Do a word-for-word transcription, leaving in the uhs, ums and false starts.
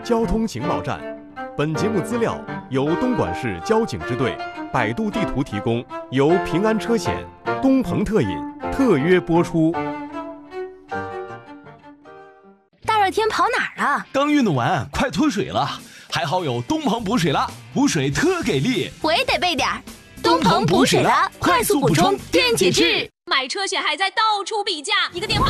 交通情报站。本节目资料由东莞市交警支队、百度地图提供，由平安车险、东鹏特饮特约播出。 大热天跑哪儿了？ 刚运动完，快脱水了。还好有东鹏补水了，补水特给力。 我也得备点儿。东鹏补水了，快速补充电解质。 买车险还在到处比价，一个电话。